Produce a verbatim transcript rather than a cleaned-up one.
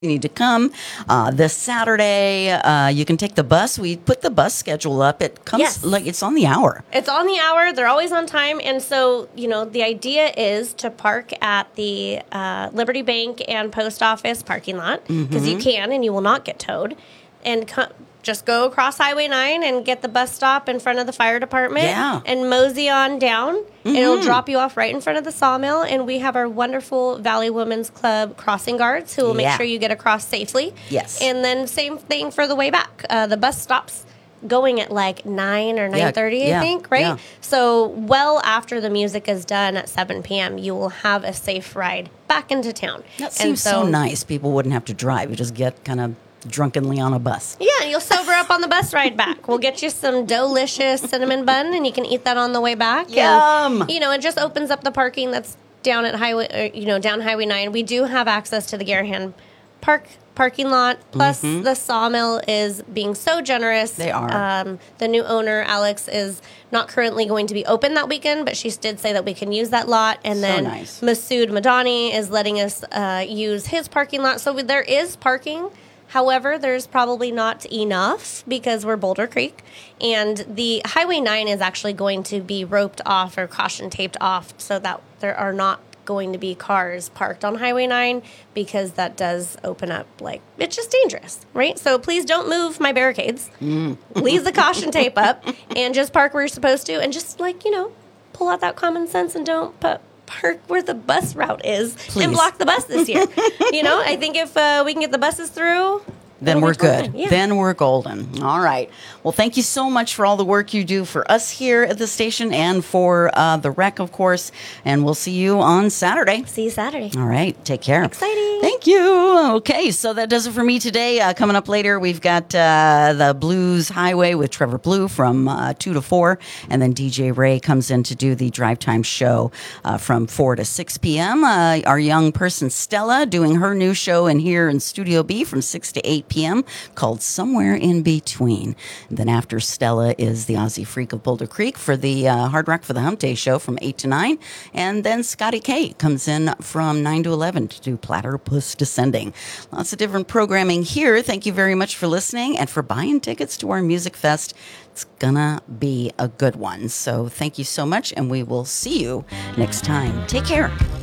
You need to come uh, this Saturday. Uh, you can take the bus. We put the bus schedule up. It comes Yes. like it's on the hour. It's on the hour. They're always on time. And so, you know, the idea is to park at the uh, Liberty Bank and Post Office parking lot because you can and you will not get towed. And co- just go across Highway nine and get the bus stop in front of the fire department Yeah. and mosey on down. And it'll drop you off right in front of the sawmill. And we have our wonderful Valley Women's Club crossing guards who will make Yeah. sure you get across safely. Yes. And then same thing for the way back. Uh, the bus stops going at like nine or nine thirty, yeah, I think, right? yeah. So well after the music is done at seven p.m., you will have a safe ride back into town. That And seems so, nice. People wouldn't have to drive. You just get kind of drunkenly on a bus. Yeah, and you'll sober up on the bus ride back. We'll get you some delicious cinnamon bun, and you can eat that on the way back. Yum! And, you know, it just opens up the parking that's down at Highway, or, you know, down Highway nine. We do have access to the Garahan Park parking lot. Plus, the sawmill is being so generous. They are. Um, the new owner, Alex, is not currently going to be open that weekend, but she did say that we can use that lot. And So then nice. Masood Madani is letting us uh, use his parking lot. So there is parking. However, there's probably not enough because we're Boulder Creek. And the Highway nine is actually going to be roped off or caution taped off so that there are not going to be cars parked on Highway nine because that does open up, like, it's just dangerous, right? So please don't move my barricades. Leave the caution tape up and just park where you're supposed to and just, like, you know, pull out that common sense and don't put park where the bus route is Please. and block the bus this year. You know, I think if uh, we can get the buses through, Then it'll we're be totally good. fine. Yeah. Then we're golden. All right. Well, thank you so much for all the work you do for us here at the station and for uh, the rec, of course. And we'll see you on Saturday. See you Saturday. All right. Take care. Exciting. Thank you. Okay. So that does it for me today. Uh, coming up later, we've got uh, the Blues Highway with Trevor Blue from uh, two to four. And then D J Ray comes in to do the drive time show uh, from four to six p.m. Uh, our young person, Stella, doing her new show in here in Studio B from six to eight p.m. called Somewhere in Between. And then after Stella is the Aussie Freak of Boulder Creek for the uh, Hard Rock for the Hump Day show from eight to nine. And then Scotty K comes in from nine to eleven to do Platypus Descending. Lots of different programming here. Thank you very much for listening and for buying tickets to our Music Fest. It's gonna be a good one. So thank you so much, and we will see you next time. Take care.